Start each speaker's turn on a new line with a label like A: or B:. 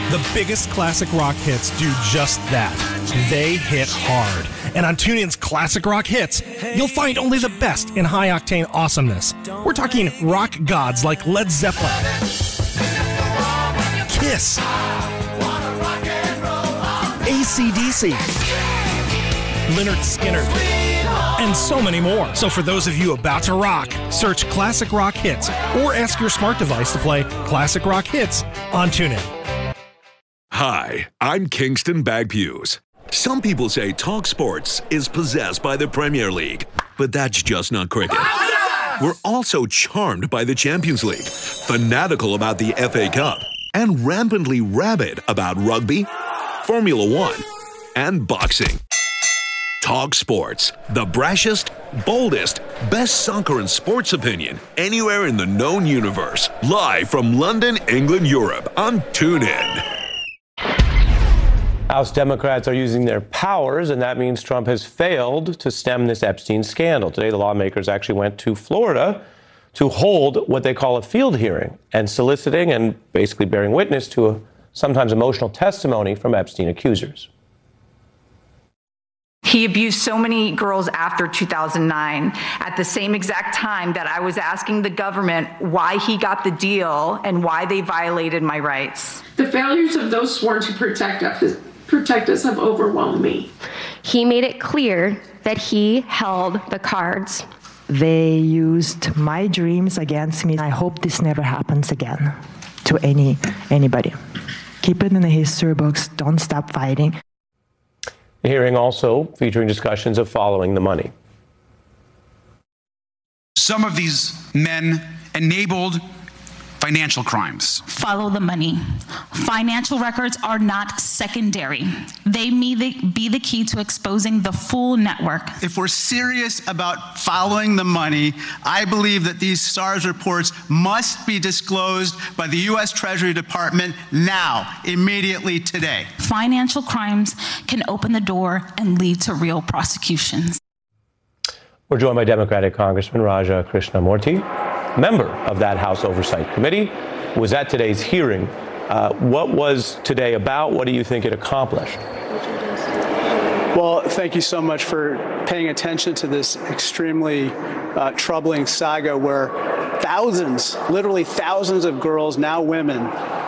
A: The biggest classic rock hits do just that. They hit hard. And on TuneIn's Classic Rock Hits, you'll find only the best in high-octane awesomeness. We're talking rock gods like Led Zeppelin, Kiss, AC/DC, Lynyrd Skynyrd, and so many more. So for those of you about to rock, search Classic Rock Hits or ask your smart device to play Classic Rock Hits on TuneIn.
B: Hi, I'm Kingston Bagpues. Some people say Talk Sports is possessed by the Premier League, but that's just not cricket. We're also charmed by the Champions League, fanatical about the FA Cup, and rampantly rabid about rugby, Formula One, and boxing. Talk Sports, the brashest, boldest, best soccer and sports opinion anywhere in the known universe. Live from London, England, Europe on TuneIn.
C: House Democrats are using their powers, and that means Trump has failed to stem this Epstein scandal. Today, the lawmakers actually went to Florida to hold what they call a field hearing and soliciting and basically bearing witness to a sometimes emotional testimony from Epstein accusers.
D: He abused so many girls after 2009 at the same exact time that I was asking the government why he got the deal and why they violated my rights.
E: The failures of those sworn to protect us have overwhelmed me.
F: He made it clear that he held the cards.
G: They used my dreams against me. I hope this never happens again to anybody. Keep it in the history books. Don't stop fighting.
C: The hearing also featuring discussions of following the money.
H: Some of these men enabled financial crimes.
I: Follow the money. Financial records are not secondary. They may be the key to exposing the full network.
J: If we're serious about following the money, I believe that these SARS reports must be disclosed by the U.S. Treasury Department now, immediately today.
I: Financial crimes can open the door and lead to real prosecutions.
C: We're joined by Democratic Congressman Raja Krishnamurthy, member of that House Oversight Committee, was at today's hearing. What was today about? What do you think it accomplished?
K: Well, thank you so much for paying attention to this extremely troubling saga where thousands, literally thousands of girls, now women,